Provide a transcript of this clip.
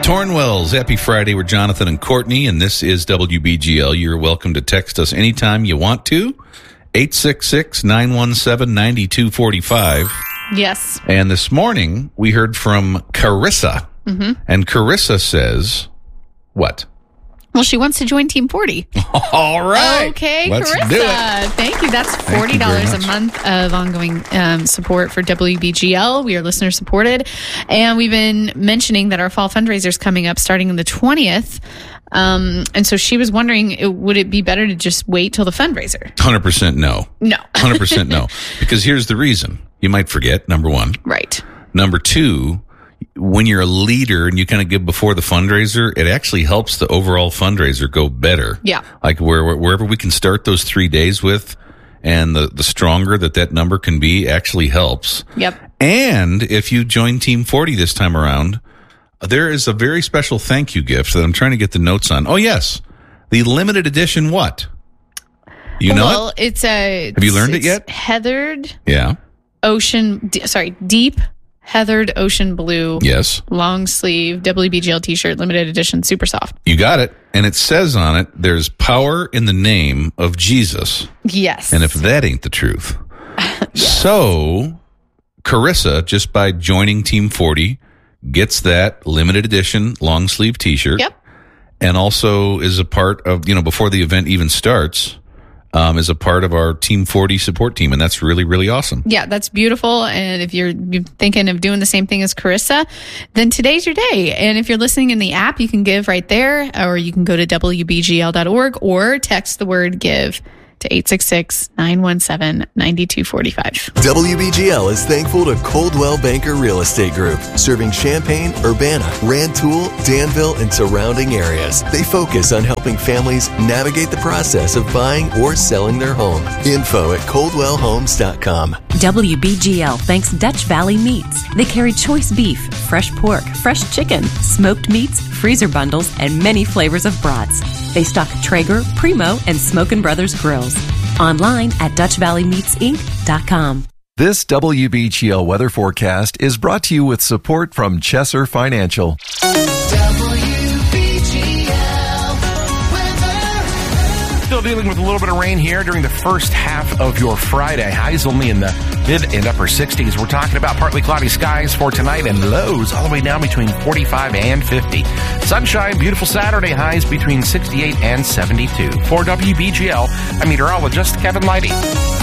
Tornwells, happy Friday. We're Jonathan and Courtney, and this is WBGL. You're welcome to text us anytime you want to. 866-917-9245. Yes. And this morning, we heard from Carissa. Mm-hmm. And Carissa says, what? Well, she wants to join Team 40. All right. Okay, Let's Carissa. do it. Thank you. That's $40 a month of ongoing support for WBGL. We are listener supported. And we've been mentioning that our fall fundraiser is coming up starting on the 20th. And so she was wondering, would it be better to just wait till the fundraiser? 100% no. No. 100% no. Because here's the reason. You might forget, number one. Right. Number two, when you're a leader and you kind of give before the fundraiser, it actually helps the overall fundraiser go better. Yeah. Like wherever we can start those 3 days with, and the stronger that number can be actually helps. Yep. And if you join Team 40 this time around, there is a very special thank you gift that I'm trying to get the notes on. Oh, yes. The limited edition what? You know well, it? Have you learned it yet? Heathered. Yeah. Deep heathered ocean blue. Yes. Long sleeve WBGL t-shirt, limited edition, super soft. You got it. And it says on it, there's power in the name of Jesus. Yes. And if that ain't the truth. Yes. So, Carissa, just by joining Team 40, gets that limited edition long sleeve t-shirt. Yep. And also is a part of, before the event even starts, is a part of our Team 40 support team. And that's really, really awesome. Yeah, that's beautiful. And if you're thinking of doing the same thing as Carissa, then today's your day. And if you're listening in the app, you can give right there, or you can go to WBGL.org or text the word give to 866-917-9245. WBGL is thankful to Coldwell Banker Real Estate Group, serving Champaign, Urbana, Rantoul, Danville, and surrounding areas. They focus on helping families navigate the process of buying or selling their home. Info at coldwellhomes.com. WBGL thanks Dutch Valley Meats. They carry choice beef, fresh pork, fresh chicken, smoked meats, freezer bundles, and many flavors of brats. They stock Traeger, Primo, and Smokin' Brothers grills. Online at DutchValleyMeatsInc.com. This WBGL weather forecast is brought to you with support from Chesser Financial. Still dealing with a little bit of rain here during the first half of your Friday. Highs only in the mid and upper 60s. We're talking about partly cloudy skies for tonight and lows all the way down between 45 and 50. Sunshine, beautiful Saturday, highs between 68 and 72. For WBGL, I'm meteorologist Kevin Leidy.